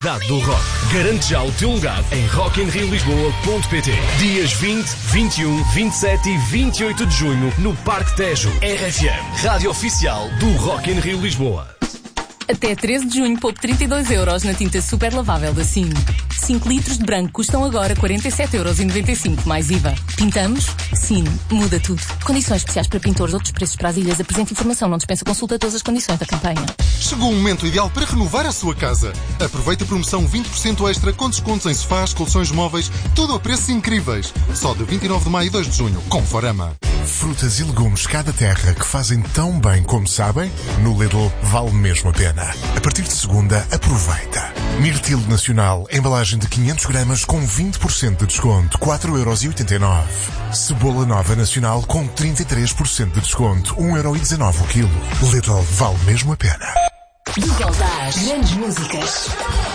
Dado do Rock. Garante já o teu lugar em rockinriolisboa.pt. Dias 20, 21, 27 e 28 de junho no Parque Tejo. RFM, rádio oficial do Rock in Rio Lisboa. Até 13 de junho poupe 32€ na tinta super lavável da Cine. 5 litros de branco custam agora 47,95€ mais IVA. Pintamos? Cine. Muda tudo. Condições especiais para pintores, outros preços para as ilhas. Apresente informação, não dispensa consulta todas as condições da campanha. Chegou o momento ideal para renovar a sua casa. Aproveite a promoção 20% extra com descontos em sofás, colchões móveis, tudo a preços incríveis. Só de 29 de maio e 2 de junho, com Forama. Frutas e legumes cá da terra que fazem tão bem como sabem? No Lidl vale mesmo a pena. A partir de segunda, aproveita. Mirtilo Nacional, embalagem de 500 gramas com 20% de desconto, 4,89€. Cebola Nova Nacional com 33% de desconto, 1,19€ o quilo. Lidl vale mesmo a pena. De volta às grandes músicas.